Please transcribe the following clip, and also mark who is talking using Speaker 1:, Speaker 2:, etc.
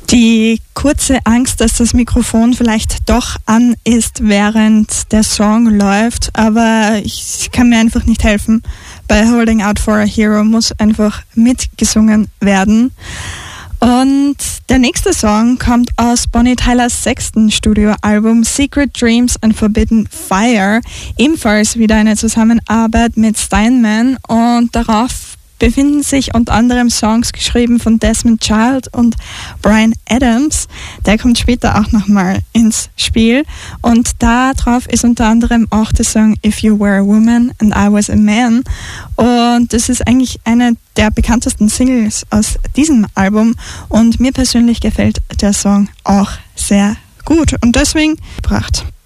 Speaker 1: Die kurze Angst, dass das Mikrofon vielleicht doch an ist, während der Song läuft, aber ich kann mir einfach nicht helfen. Bei Holding Out for a Hero muss einfach mitgesungen werden. Und der nächste Song kommt aus Bonnie Tylers 6. Studioalbum Secret Dreams and Forbidden Fire. Ebenfalls wieder eine Zusammenarbeit mit Steinman, und darauf befinden sich unter anderem Songs geschrieben von Desmond Child und Bryan Adams. Der kommt später auch nochmal ins Spiel. Und da drauf ist unter anderem auch der Song If You Were a Woman and I Was a Man. Und das ist eigentlich eine der bekanntesten Singles aus diesem Album. Und mir persönlich gefällt der Song auch sehr gut. Und deswegen gebracht.